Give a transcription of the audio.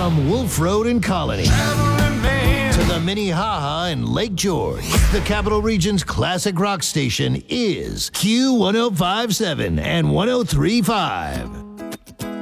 From Wolf Road in Colony to the Minnehaha in Lake George, the Capital Region's classic rock station is Q1057 and 1035.